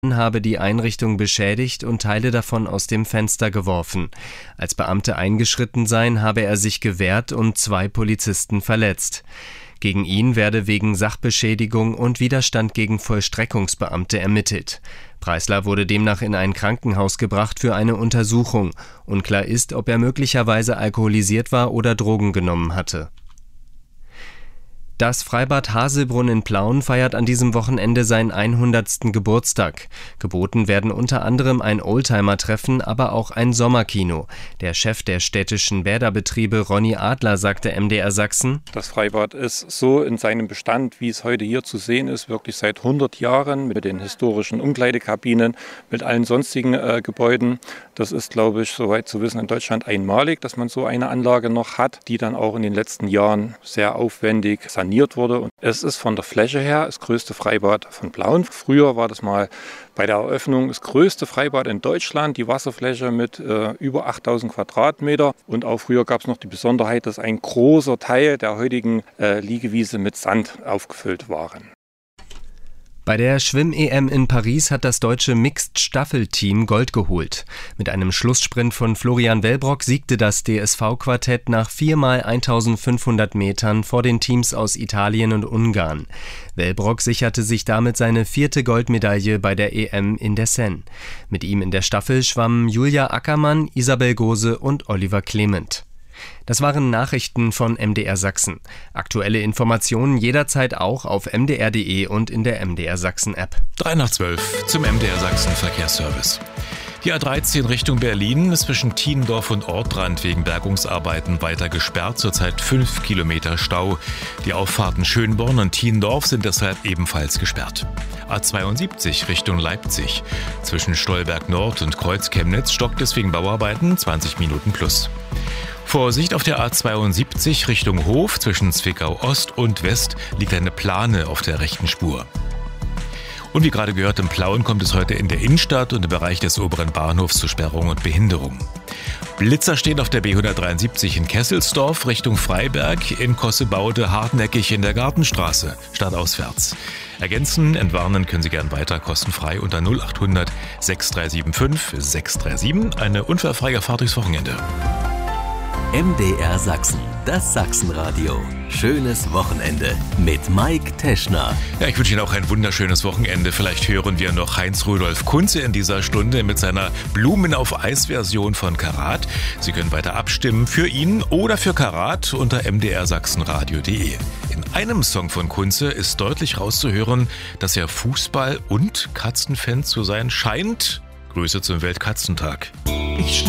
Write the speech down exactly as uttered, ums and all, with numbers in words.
habe die Einrichtung beschädigt und Teile davon aus dem Fenster geworfen. Als Beamte eingeschritten seien, habe er sich gewehrt und zwei Polizisten verletzt. Gegen ihn werde wegen Sachbeschädigung und Widerstand gegen Vollstreckungsbeamte ermittelt. Preisler wurde demnach in ein Krankenhaus gebracht für eine Untersuchung. Unklar ist, ob er möglicherweise alkoholisiert war oder Drogen genommen hatte. Das Freibad Haselbrunn in Plauen feiert an diesem Wochenende seinen hundertsten Geburtstag. Geboten werden unter anderem ein Oldtimer-Treffen, aber auch ein Sommerkino. Der Chef der städtischen Bäderbetriebe, Ronny Adler, sagte M D R Sachsen: Das Freibad ist so in seinem Bestand, wie es heute hier zu sehen ist, wirklich seit hundert Jahren mit den historischen Umkleidekabinen, mit allen sonstigen äh, Gebäuden. Das ist, glaube ich, soweit zu wissen, in Deutschland einmalig, dass man so eine Anlage noch hat, die dann auch in den letzten Jahren sehr aufwendig saniert wurde. Und es ist von der Fläche her das größte Freibad von Plauen. Früher war das mal bei der Eröffnung das größte Freibad in Deutschland, die Wasserfläche mit äh, über achttausend Quadratmeter. Und auch früher gab es noch die Besonderheit, dass ein großer Teil der heutigen äh, Liegewiese mit Sand aufgefüllt waren. Bei der Schwimm-E M in Paris hat das deutsche Mixed-Staffelteam Gold geholt. Mit einem Schlusssprint von Florian Wellbrock siegte das D S V-Quartett nach viermal eintausendfünfhundert Metern vor den Teams aus Italien und Ungarn. Wellbrock sicherte sich damit seine vierte Goldmedaille bei der E M in der Seine. Mit ihm in der Staffel schwammen Julia Ackermann, Isabel Gose und Oliver Clement. Das waren Nachrichten von M D R Sachsen. Aktuelle Informationen jederzeit auch auf m d r punkt d e und in der M D R Sachsen App. drei nach zwölf zum M D R Sachsen Verkehrsservice. Die A dreizehn Richtung Berlin ist zwischen Tiendorf und Ortrand wegen Bergungsarbeiten weiter gesperrt, zurzeit fünf Kilometer Stau. Die Auffahrten Schönborn und Tiendorf sind deshalb ebenfalls gesperrt. A zweiundsiebzig Richtung Leipzig. Zwischen Stolberg Nord und Kreuz-Chemnitz stockt es wegen Bauarbeiten zwanzig Minuten plus. Vorsicht auf der A zweiundsiebzig Richtung Hof, zwischen Zwickau Ost und West liegt eine Plane auf der rechten Spur. Und wie gerade gehört, in Plauen kommt es heute in der Innenstadt und im Bereich des oberen Bahnhofs zu Sperrung und Behinderung. Blitzer stehen auf der B hundertdreiundsiebzig in Kesselsdorf Richtung Freiberg, in Kossebaude hartnäckig in der Gartenstraße, stadtauswärts. Ergänzen, entwarnen können Sie gern weiter kostenfrei unter null achthundert sechs drei sieben fünf sechs drei sieben. Eine unfallfreie Fahrt durchs Wochenende. M D R Sachsen, das Sachsenradio. Schönes Wochenende mit Mike Teschner. Ja, ich wünsche Ihnen auch ein wunderschönes Wochenende. Vielleicht hören wir noch Heinz-Rudolf Kunze in dieser Stunde mit seiner Blumen-auf-Eis-Version von Karat. Sie können weiter abstimmen für ihn oder für Karat unter m d r sachsenradio punkt d e. In einem Song von Kunze ist deutlich rauszuhören, dass er Fußball- und Katzenfan zu sein scheint. Grüße zum Weltkatzentag. Ich